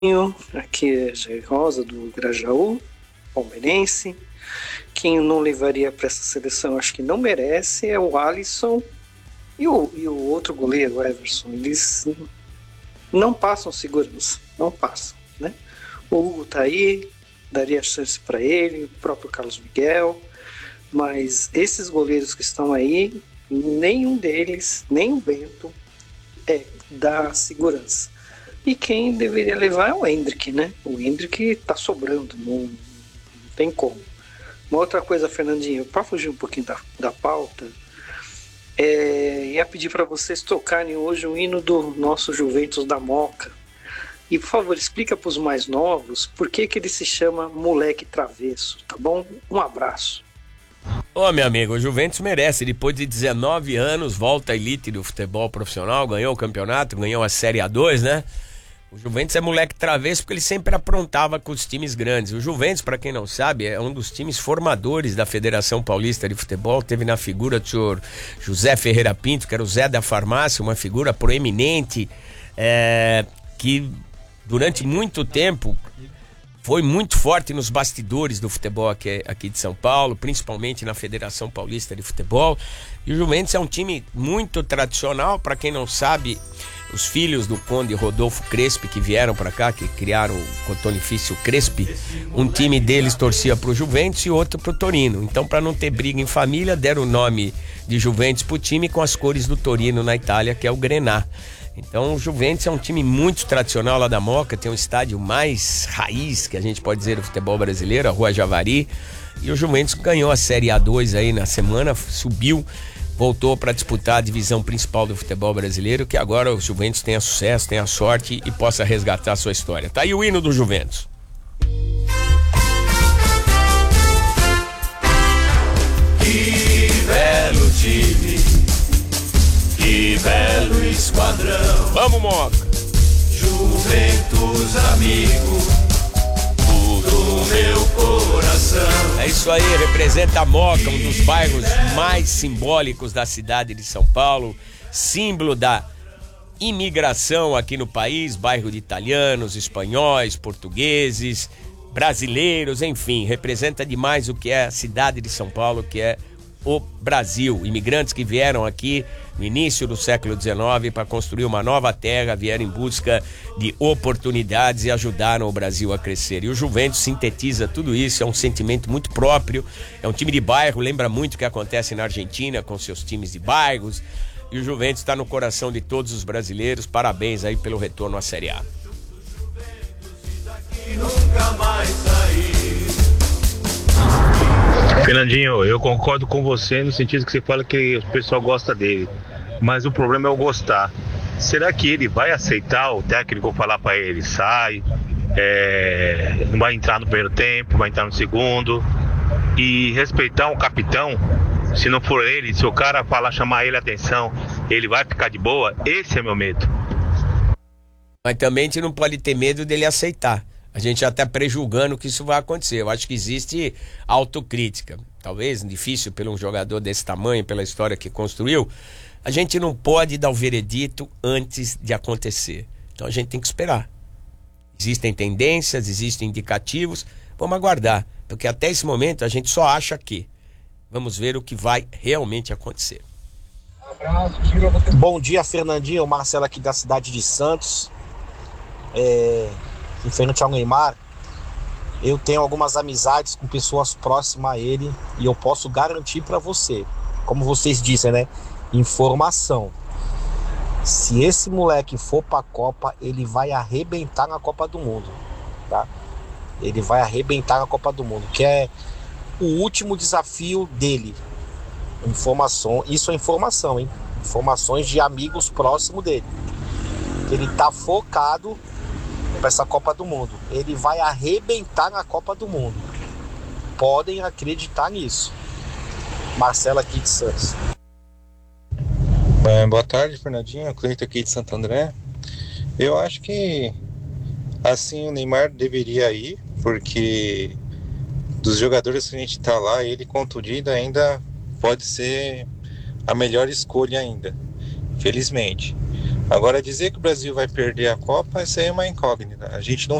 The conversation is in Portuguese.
Aqui é Jair Rosa, do Grajaú, palmeirense. Quem eu não levaria para essa seleção, acho que não merece, é o Alisson e o outro goleiro, o Everson. Eles não passam segurança, não passam, né? O Hugo tá aí, daria chance para ele, o próprio Carlos Miguel, mas esses goleiros que estão aí, nenhum deles, nem o Bento, dá segurança. E quem deveria levar é o Endrick, né? O Endrick tá sobrando, não tem como. Uma outra coisa, Fernandinho, para fugir um pouquinho da pauta, ia pedir para vocês tocarem hoje o hino do nosso Juventus da Moca. E, por favor, explica para os mais novos por que ele se chama Moleque Travesso, tá bom? Um abraço. Meu amigo, o Juventus merece, depois de 19 anos, volta à elite do futebol profissional, ganhou o campeonato, ganhou a Série A2, né? O Juventus é moleque travesso porque ele sempre aprontava com os times grandes. O Juventus, para quem não sabe, é um dos times formadores da Federação Paulista de Futebol. Teve na figura do senhor José Ferreira Pinto, que era o Zé da Farmácia, uma figura proeminente, que durante muito tempo foi muito forte nos bastidores do futebol aqui de São Paulo, principalmente na Federação Paulista de Futebol. E o Juventus é um time muito tradicional. Para quem não sabe, os filhos do Conde Rodolfo Crespi, que vieram para cá, que criaram o Cotonifício Crespi, um time deles torcia pro Juventus e outro pro Torino. Então, para não ter briga em família, deram o nome de Juventus pro time com as cores do Torino na Itália, que é o Grená. Então o Juventus é um time muito tradicional lá da Moca, tem um estádio mais raiz, que a gente pode dizer, do futebol brasileiro, a Rua Javari. E o Juventus ganhou a Série A2 aí na semana, subiu, voltou para disputar a divisão principal do futebol brasileiro, que agora o Juventus tenha sucesso, tenha sorte e possa resgatar a sua história. Tá aí o hino do Juventus. Que belo time, que belo esquadrão. Vamos, Moca! Juventus amigo do meu coração. É isso aí, representa a Moca, um dos bairros mais simbólicos da cidade de São Paulo, símbolo da imigração aqui no país, bairro de italianos, espanhóis, portugueses, brasileiros, enfim, representa demais o que é a cidade de São Paulo, que é o Brasil. Imigrantes que vieram aqui no início do século XIX para construir uma nova terra, vieram em busca de oportunidades e ajudaram o Brasil a crescer. E o Juventus sintetiza tudo isso, é um sentimento muito próprio, é um time de bairro, lembra muito o que acontece na Argentina com seus times de bairros, e o Juventus está no coração de todos os brasileiros. Parabéns aí pelo retorno à Série A. Nunca mais sair. Fernandinho, eu concordo com você no sentido que você fala que o pessoal gosta dele, mas o problema é o gostar. Será que ele vai aceitar o técnico falar para ele, sai, não vai entrar no primeiro tempo, vai entrar no segundo, e respeitar um capitão? Se não for ele, se o cara falar, chamar ele a atenção, ele vai ficar de boa? Esse é meu medo. Mas também a gente não pode ter medo dele aceitar. A gente já está prejulgando que isso vai acontecer. Eu acho que existe autocrítica. Talvez difícil pelo um jogador desse tamanho, pela história que construiu. A gente não pode dar o veredito antes de acontecer. Então a gente tem que esperar. Existem tendências, existem indicativos. Vamos aguardar. Porque até esse momento a gente só acha que. Vamos ver o que vai realmente acontecer. Bom dia, Fernandinho. Marcelo aqui da cidade de Santos. Em frente ao Neymar, eu tenho algumas amizades com pessoas próximas a ele e eu posso garantir para você, como vocês dizem, né? Informação. Se esse moleque for pra Copa, ele vai arrebentar na Copa do Mundo, tá? Ele vai arrebentar na Copa do Mundo, que é o último desafio dele. Informação, isso é informação, hein? Informações de amigos próximos dele. Ele tá focado para essa Copa do Mundo. Ele vai arrebentar na Copa do Mundo. Podem acreditar nisso. Marcelo aqui de Santos. Boa tarde, Fernandinho. Cleiton aqui de Santo André. Eu acho que assim o Neymar deveria ir, porque dos jogadores que a gente tá lá, ele contundido ainda pode ser a melhor escolha ainda, felizmente. Agora, dizer que o Brasil vai perder a Copa, essa aí é uma incógnita. A gente não